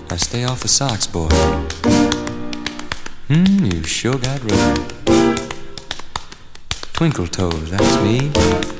Now stay off the socks, boy. You sure got rhythm. Twinkle toes, that's me.